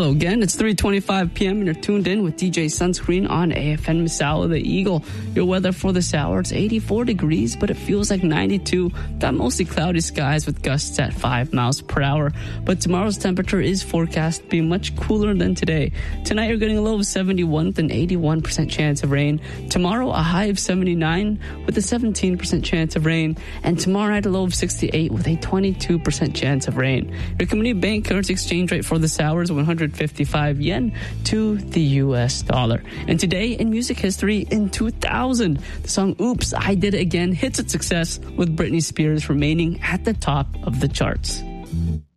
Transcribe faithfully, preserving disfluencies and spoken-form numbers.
Hello again, it's three twenty-five p.m. and you're tuned in with D J Sunscreen on A F N Masala the Eagle. Your weather for this hour, it's eighty-four degrees, but it feels like ninety-two. Got mostly cloudy skies with gusts at five miles per hour. But tomorrow's temperature is forecast to be much cooler than today. Tonight you're getting a low of seventy-one with an eighty-one percent chance of rain. Tomorrow a high of seventy-nine with a seventeen percent chance of rain. And tomorrow night a low of sixty-eight with a twenty-two percent chance of rain. Your Community Bank currency exchange rate for this hour is one hundred fifty-five yen to the U S dollar. And today in music history, in two thousand, the song Oops, I Did It Again hits its success with Britney Spears remaining at the top of the charts.